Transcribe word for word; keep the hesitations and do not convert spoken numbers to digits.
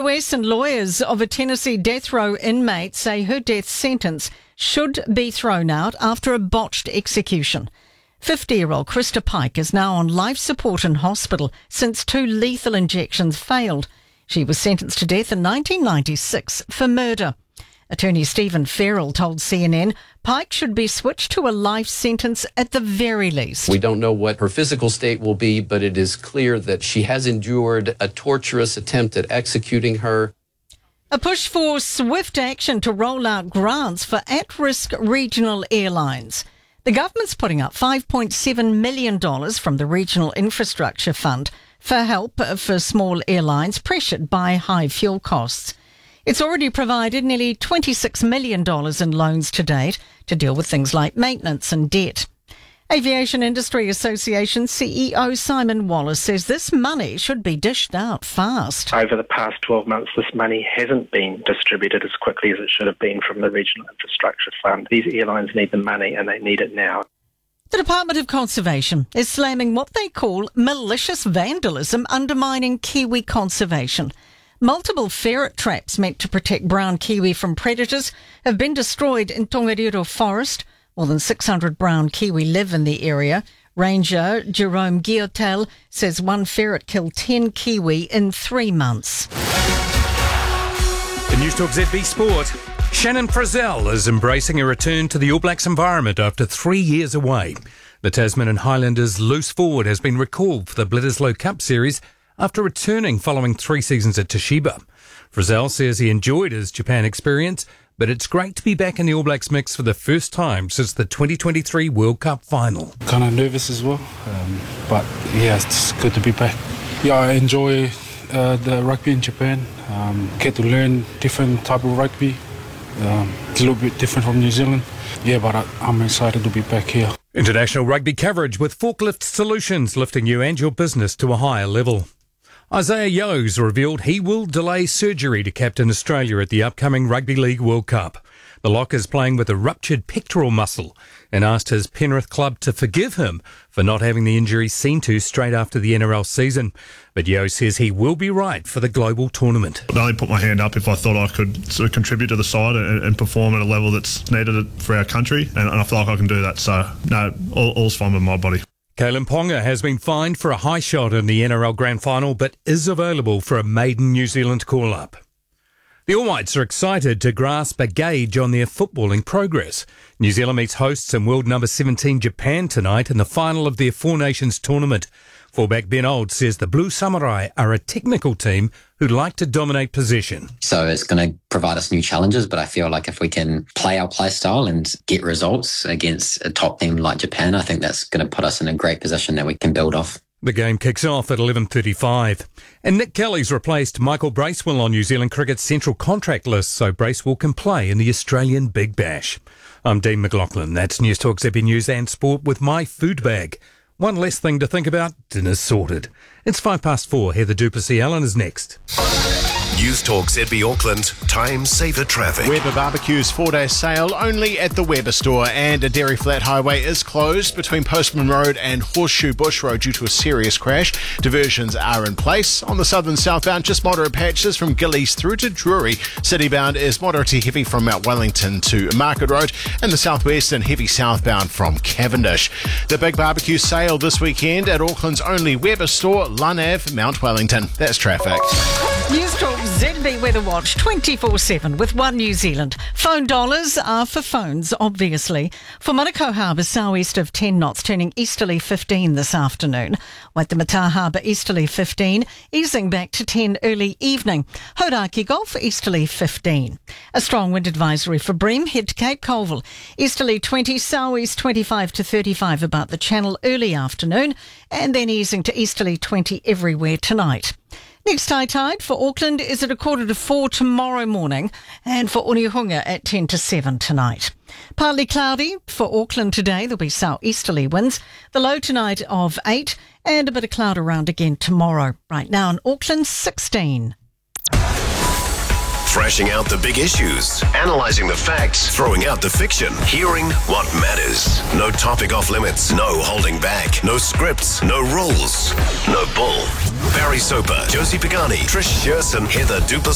U S and lawyers of a Tennessee death row inmate say her death sentence should be thrown out after a botched execution. fifty-year-old Krista Pike is now on life support in hospital since two lethal injections failed. She was sentenced to death in nineteen ninety-six for murder. Attorney Stephen Farrell told C N N Pike should be switched to a life sentence at the very least. We don't know what her physical state will be, but it is clear that she has endured a torturous attempt at executing her. A push for swift action to roll out grants for at-risk regional airlines. The government's putting up five point seven million dollars from the Regional Infrastructure Fund for help for small airlines pressured by high fuel costs. It's already provided nearly twenty-six million dollars in loans to date to deal with things like maintenance and debt. Aviation Industry Association C E O Simon Wallace says this money should be dished out fast. Over the past twelve months, this money hasn't been distributed as quickly as it should have been from the Regional Infrastructure Fund. These airlines need the money and they need it now. The Department of Conservation is slamming what they call malicious vandalism undermining kiwi conservation. Multiple ferret traps meant to protect brown kiwi from predators have been destroyed in Tongariro Forest. More than six hundred brown kiwi live in the area. Ranger Jerome Guillotel says one ferret killed ten kiwi in three months. In News Talk Z B Sport, Shannon Frizzell is embracing a return to the All Blacks environment after three years away. The Tasman and Highlanders' loose forward has been recalled for the Bledisloe Cup Series after returning following three seasons at Toshiba. Frizzell says he enjoyed his Japan experience, but it's great to be back in the All Blacks mix for the first time since the twenty twenty-three World Cup final. Kind of nervous as well, um, but yeah, it's good to be back. Yeah, I enjoy uh, the rugby in Japan. Um, get to learn different type of rugby. Um, it's a little bit different from New Zealand. Yeah, but I, I'm excited to be back here. International rugby coverage with Forklift Solutions lifting you and your business to a higher level. Isaiah Yo's revealed he will delay surgery to captain Australia at the upcoming Rugby League World Cup. The lock is playing with a ruptured pectoral muscle and asked his Penrith club to forgive him for not having the injury seen to straight after the N R L season. But Yo says he will be right for the global tournament. I'd only put my hand up if I thought I could sort of contribute to the side and, and perform at a level that's needed for our country, and, and I feel like I can do that. So, no, all, all's fine with my body. Kalen Ponga has been fined for a high shot in the N R L Grand Final, but is available for a maiden New Zealand call-up. The All Whites are excited to grasp a gauge on their footballing progress. New Zealand meets hosts and world number seventeen Japan tonight in the final of their Four Nations tournament. Fullback Ben Old says the Blue Samurai are a technical team who like to dominate possession. So it's going to provide us new challenges, but I feel like if we can play our play style and get results against a top team like Japan, I think that's going to put us in a great position that we can build off. The game kicks off at eleven thirty-five. And Nick Kelly's replaced Michael Bracewell on New Zealand cricket's central contract list, so Bracewell can play in the Australian Big Bash. I'm Dean McLaughlin. That's News Talk Z B News and Sport with my food bag. One less thing to think about, dinner's sorted. It's five past four. Heather Duplessis-Allen is next. News Talk Z B Auckland, time saver traffic. Weber Barbecue's four-day sale only at the Weber store, and a Dairy Flat Highway is closed between Postman Road and Horseshoe Bush Road due to a serious crash. Diversions are in place. On the southern southbound, just moderate patches from Gillies through to Drury. Citybound is moderate to heavy from Mount Wellington to Market Road, and the southwest and heavy southbound from Cavendish. The big barbecue sale this weekend at Auckland's only Weber store, Lun Ave, Mount Wellington. That's traffic. News Talk Z B Weather Watch twenty-four seven with One New Zealand. Phone dollars are for phones, obviously. For Manukau Harbour, southeast of ten knots, turning easterly fifteen this afternoon. Waitemata Harbour, easterly fifteen, easing back to ten early evening. Hauraki Gulf, easterly fifteen. A strong wind advisory for Bream, head to Cape Colville. Easterly twenty, southeast twenty-five to thirty-five about the Channel early afternoon, and then easing to easterly twenty everywhere tonight. Next high tide for Auckland is at a quarter to four tomorrow morning, and for Onehunga at ten to seven tonight. Partly cloudy for Auckland today. There'll be southeasterly winds. The low tonight of eight, and a bit of cloud around again tomorrow. Right now in Auckland, sixteen. Thrashing out the big issues, analysing the facts, throwing out the fiction, hearing what matters. No topic off limits, no holding back, no scripts, no rules, no bull. Barry Soper, Josie Pagani, Trish Shearson, Heather Duplessis.